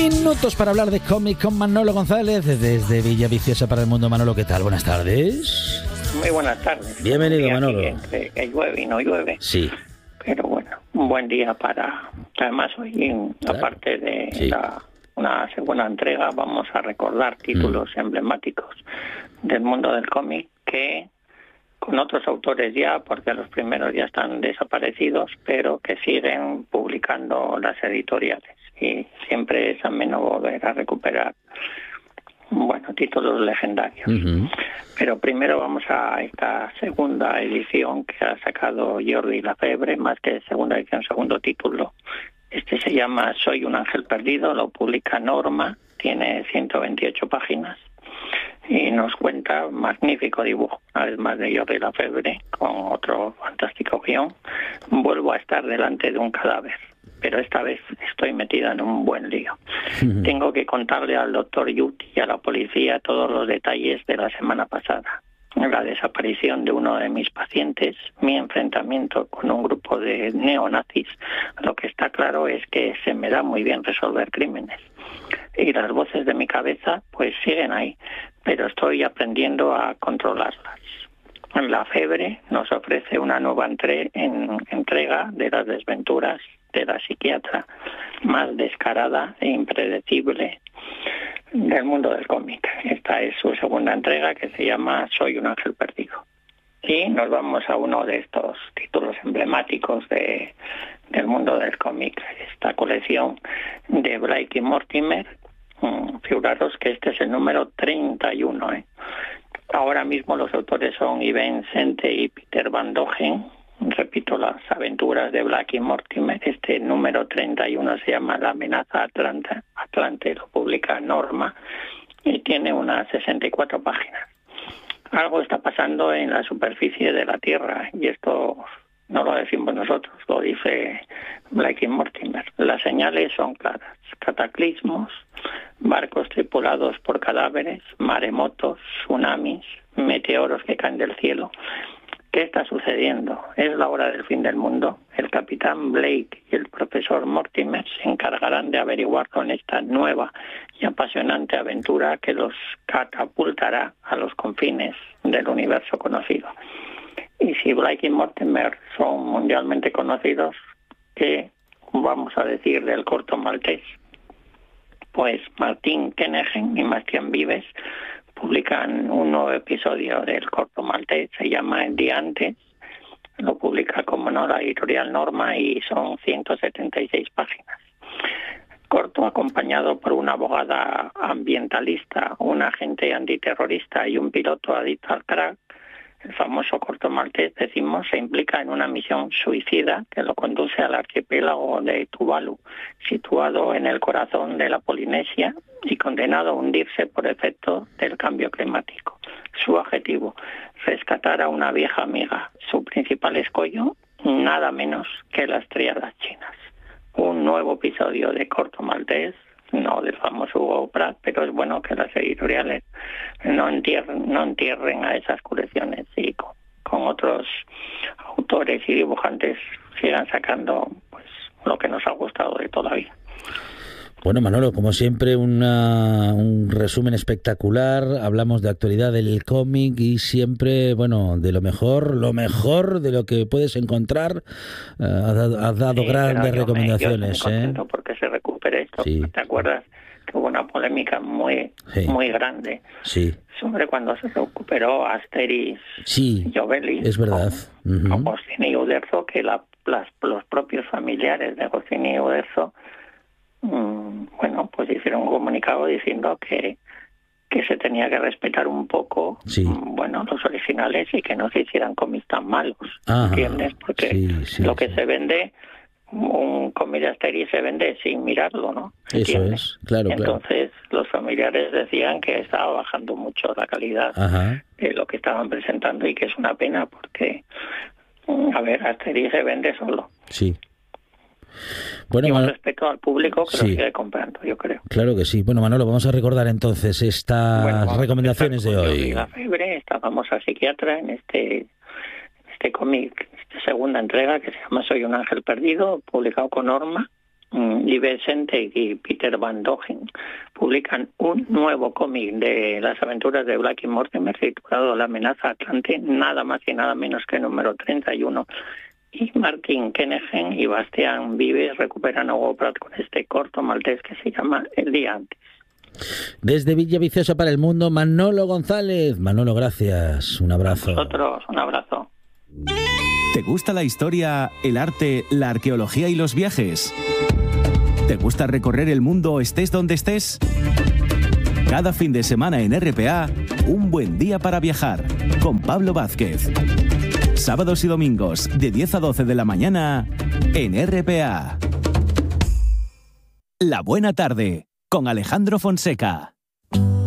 Minutos para hablar de cómic con Manolo González desde Villaviciosa para el mundo. Manolo, ¿qué tal? Buenas tardes. Muy buenas tardes. Bienvenido, Manolo. Que llueve y no llueve. Sí. Pero bueno, un buen día para... Además hoy, claro, aparte de una segunda entrega, vamos a recordar títulos emblemáticos del mundo del cómic que con otros autores ya, porque los primeros ya están desaparecidos, pero que siguen publicando las editoriales. Y siempre es ameno volver a recuperar, bueno, títulos legendarios. Uh-huh. Pero primero vamos a esta segunda edición que ha sacado Jordi Lafebre, más que segunda edición, segundo título. Este se llama Soy un ángel perdido, lo publica Norma, tiene 128 páginas. Y nos cuenta un magnífico dibujo, una vez más de Jordi Lafebre, con otro fantástico guión. Vuelvo a estar delante de un cadáver, pero esta vez estoy metida en un buen lío. Tengo que contarle al doctor Yuti y a la policía todos los detalles de la semana pasada. La desaparición de uno de mis pacientes, mi enfrentamiento con un grupo de neonazis. Lo que está claro es que se me da muy bien resolver crímenes. Y las voces de mi cabeza pues siguen ahí, pero estoy aprendiendo a controlarlas. Lafebre nos ofrece una nueva entrega de las desventuras de la psiquiatra más descarada e impredecible del mundo del cómic. Esta es su segunda entrega, que se llama Soy un ángel perdido. Y nos vamos a uno de estos títulos emblemáticos del mundo del cómic, esta colección de Blake y Mortimer. Figuraros que este es el número 31. Ahora mismo los autores son Ivan Sente y Peter Van Dogen. Repito, las aventuras de Blake y Mortimer. Este número 31 se llama La amenaza Atlante, lo publica Norma y tiene unas 64 páginas. Algo está pasando en la superficie de la Tierra y esto no lo decimos nosotros, lo dice Blake y Mortimer. Las señales son claras: cataclismos, barcos tripulados por cadáveres, maremotos, tsunamis, meteoros que caen del cielo. ¿Qué está sucediendo? ¿Es la hora del fin del mundo? El capitán Blake y el profesor Mortimer se encargarán de averiguarlo en esta nueva y apasionante aventura que los catapultará a los confines del universo conocido. Y si Blake y Mortimer son mundialmente conocidos, ¿qué vamos a decir del corto maltés? Pues Martín Kennegen y Bastián Vives publican un nuevo episodio del corto maltés, se llama El día antes, lo publica como no la editorial Norma y son 176 páginas. Corto acompañado por una abogada ambientalista, un agente antiterrorista y un piloto adicto al crack. El famoso corto maltés, decimos, se implica en una misión suicida que lo conduce al archipiélago de Tuvalu, situado en el corazón de la Polinesia y condenado a hundirse por efecto del cambio climático. Su objetivo, rescatar a una vieja amiga. Su principal escollo, nada menos que las tríadas chinas. Un nuevo episodio de corto maltés, no del famoso Hugo Pratt, pero es bueno que las editoriales no entierren a esas colecciones y con otros autores y dibujantes sigan sacando pues lo que nos ha gustado de toda la vida. Bueno, Manolo, como siempre, un resumen espectacular. Hablamos de actualidad del cómic y siempre, bueno, de lo mejor de lo que puedes encontrar. Has dado grandes recomendaciones. Yo estoy contento porque se recupere esto. Sí. ¿Te acuerdas que hubo una polémica muy grande sobre cuando se recuperó Asterix y Obelix? Es verdad. Con Agostini y Uderzo, que los propios familiares de Agostini y Uderzo pues hicieron un comunicado diciendo que se tenía que respetar un poco los originales y que no se hicieran cómics tan malos. ¿Entiendes? Porque lo que se vende, un cómic de Asterix se vende sin mirarlo, ¿no? ¿Entiendes? Eso es, claro. Entonces los familiares decían que estaba bajando mucho la calidad de lo que estaban presentando y que es una pena porque, Asterix se vende solo. Sí. Bueno, y un respeto al público que lo sigue comprando, yo creo. Claro que sí. Bueno, Manolo, vamos a recordar entonces estas recomendaciones de hoy. La Febre, esta famosa psiquiatra, en este cómic, esta segunda entrega que se llama Soy un ángel perdido, publicado con Norma. Yves Sentek y Peter Van Dogen publican un nuevo cómic de las aventuras de Black y Mortimer titulado La amenaza Atlante, nada más y nada menos que número 31. Y Martin Kennegen y Bastián Vives recuperan a Hugo Pratt con este corto maltés que se llama El día antes. Desde Villaviciosa para el mundo, Manolo González. Manolo, gracias. Un abrazo. A vosotros, un abrazo. ¿Te gusta la historia, el arte, la arqueología y los viajes? ¿Te gusta recorrer el mundo estés donde estés? Cada fin de semana en RPA, un buen día para viajar, con Pablo Vázquez. Sábados y domingos, de 10 a 12 de la mañana, en RPA. La buena tarde, con Alejandro Fonseca.